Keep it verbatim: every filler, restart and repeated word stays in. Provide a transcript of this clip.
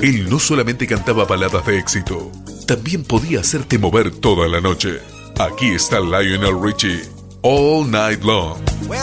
Él no solamente cantaba baladas de éxito, también podía hacerte mover toda la noche. Aquí está Lionel Richie, All Night Long.